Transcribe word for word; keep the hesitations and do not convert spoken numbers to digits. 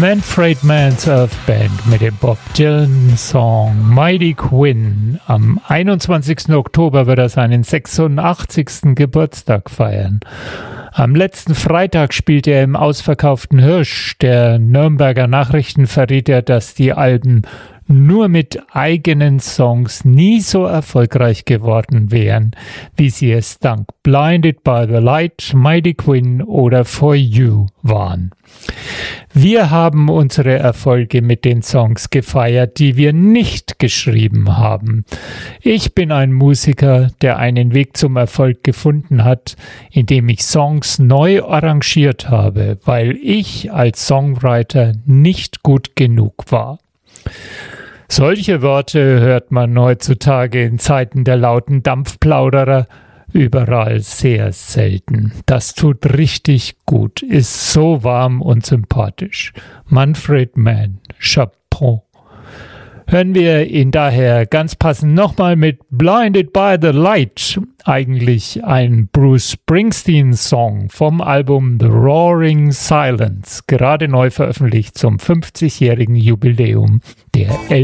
Manfred Mann's Earth Band mit dem Bob Dylan-Song Mighty Quinn. Am einundzwanzigsten Oktober wird er seinen sechsundachtzigsten Geburtstag feiern. Am letzten Freitag spielte er im ausverkauften Hirsch. Der Nürnberger Nachrichten verriet er, dass die Alben nur mit eigenen Songs nie so erfolgreich geworden wären, wie sie es dank Blinded by the Light, Mighty Quinn oder For You waren. Wir haben unsere Erfolge mit den Songs gefeiert, die wir nicht geschrieben haben. Ich bin ein Musiker, der einen Weg zum Erfolg gefunden hat, indem ich Songs neu arrangiert habe, weil ich als Songwriter nicht gut genug war. Solche Worte hört man heutzutage in Zeiten der lauten Dampfplauderer überall sehr selten. Das tut richtig gut, ist so warm und sympathisch. Manfred Mann, Chapeau. Hören wir ihn daher ganz passend nochmal mit Blinded by the Light, eigentlich ein Bruce Springsteen-Song vom Album The Roaring Silence, gerade neu veröffentlicht zum fünfzigjährigen Jubiläum der